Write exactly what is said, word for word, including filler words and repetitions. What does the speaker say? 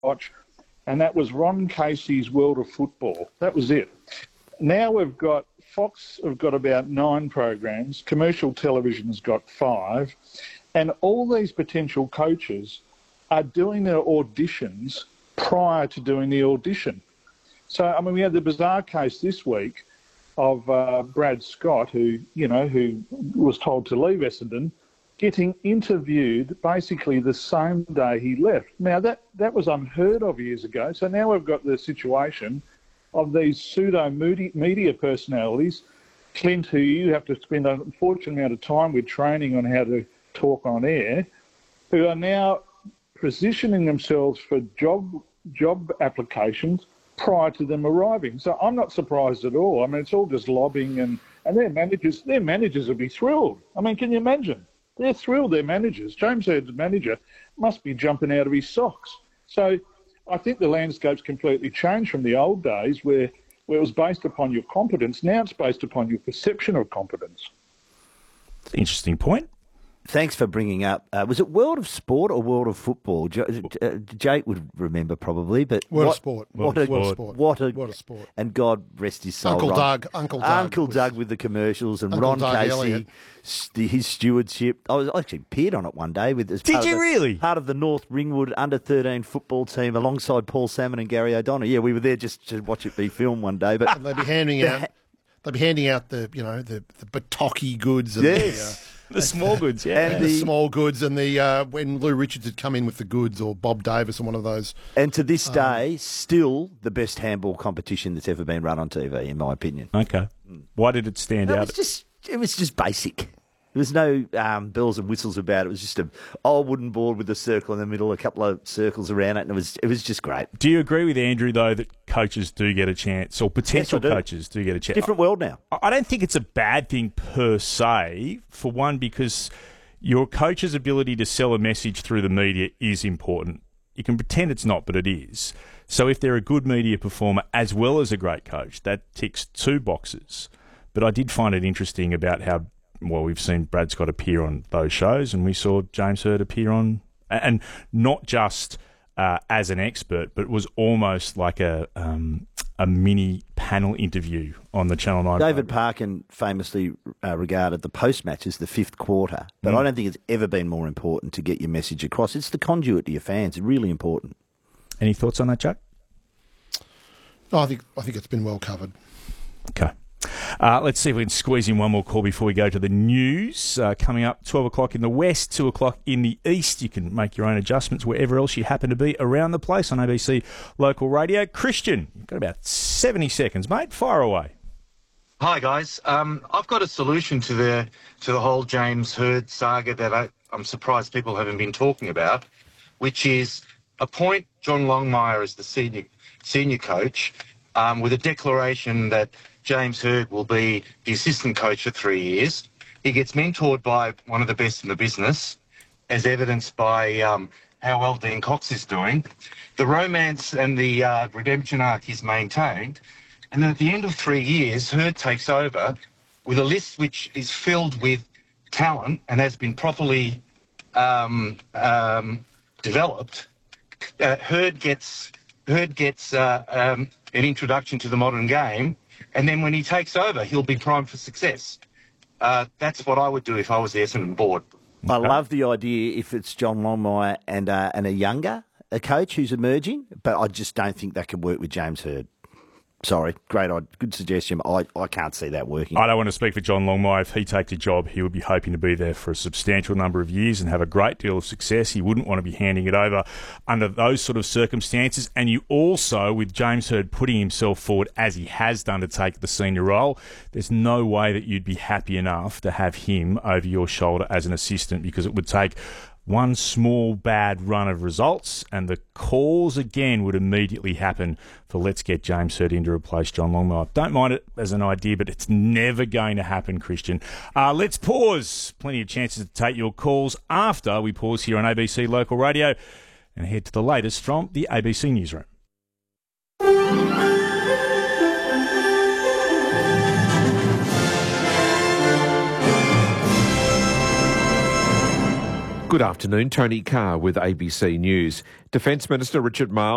watch, and that was Ron Casey's World of Football. That was it. Now we've got, Fox have got about nine programs, commercial television's got five, and all these potential coaches are doing their auditions prior to doing the audition. So, I mean, we had the bizarre case this week of uh, Brad Scott, who, you know, who was told to leave Essendon, getting interviewed basically the same day he left. Now, that, that was unheard of years ago. So now we've got the situation of these pseudo-media personalities, Clint, who you have to spend an unfortunate amount of time with training on how to talk on air, who are now positioning themselves for job job applications prior to them arriving. So I'm not surprised at all. I mean, it's all just lobbying, and, and their managers, their managers will be thrilled. I mean, can you imagine? They're thrilled, their managers. James Hird's manager must be jumping out of his socks. So I think the landscape's completely changed from the old days where, where it was based upon your competence. Now it's based upon your perception of competence. Interesting point. Thanks for bringing up, uh, was it World of Sport or World of Football? J- uh, Jake would remember probably, but... World what, of Sport. What World a, of Sport. What a, World of Sport. And God rest his soul. Uncle Ron, Doug. Uncle Doug. Uncle was, Doug with the commercials and Uncle Ron Doug Casey, Elliott. st- his stewardship. I was I actually appeared on it one day. with. As Did part you of the, really? Part of the North Ringwood under thirteen football team alongside Paul Salmon and Gary O'Donnell. Yeah, we were there just to watch it be filmed one day. But And they'd be handing out... They'd be handing out the, you know, the, the Bataki goods and Yes. the... Uh, The small goods, yeah. And And the, the- small goods and the uh, when Lou Richards had come in with the goods, or Bob Davis or one of those. And to this day, still the best handball competition that's ever been run on T V, in my opinion. Okay. Why did it stand It out? was just, it was just basic. There was no um, bells and whistles about it. It was just a old wooden board with a circle in the middle, a couple of circles around it, and it was it was just great. Do you agree with Andrew, though, that coaches do get a chance, or potential Yes, I do. coaches do get a chance? Different world now. I I don't think it's a bad thing per se, for one, because your coach's ability to sell a message through the media is important. You can pretend it's not, but it is. So if they're a good media performer as well as a great coach, that ticks two boxes. But I did find it interesting about how, well, we've seen Brad Scott appear on those shows, and we saw James Hird appear on, and not just uh, as an expert, but was almost like a um, a mini panel interview on the Channel nine. David program. Parkin famously uh, regarded the post-match as the fifth quarter, but Mm. I don't think it's ever been more important to get your message across. It's the conduit to your fans. It's really important. Any thoughts on that, Chuck? No, I think I think it's been well covered. Okay. Uh, let's see if we can squeeze in one more call before we go to the news. Uh, coming up, twelve o'clock in the west, two o'clock in the east. You can make your own adjustments wherever else you happen to be around the place on A B C Local Radio. Christian, you've got about seventy seconds, mate. Fire away. Hi guys, um, I've got a solution to the to the whole James Hird saga that I, I'm surprised people haven't been talking about, which is appoint John Longmire as the senior senior coach, um, with a declaration that James Hird will be the assistant coach for three years. He gets mentored by one of the best in the business, as evidenced by um, how well Dean Cox is doing. The romance and the uh, redemption arc is maintained. And then at the end of three years, Hird takes over with a list which is filled with talent and has been properly um, um, developed. Uh, Hird gets, Hird gets uh, um, an introduction to the modern game, and then when he takes over, he'll be primed for success. Uh, that's what I would do if I was the Essendon board. I love the idea if it's John Longmire and uh, and a younger a coach who's emerging, but I just don't think that can work with James Hird. Sorry, great, good suggestion. I, I can't see that working. I don't want to speak for John Longmire. If he takes a job, he would be hoping to be there for a substantial number of years and have a great deal of success. He wouldn't want to be handing it over under those sort of circumstances. And you also, with James Hird putting himself forward as he has done to take the senior role, there's no way that you'd be happy enough to have him over your shoulder as an assistant, because it would take one small bad run of results and the calls again would immediately happen for let's get James Hird in to replace John Longmire. Don't mind it as an idea, but it's never going to happen, Christian. Uh, let's pause. Plenty of chances to take your calls after we pause here on A B C Local Radio and head to the latest from the A B C Newsroom. Good afternoon, Tony Carr with A B C News. Defence Minister Richard Marles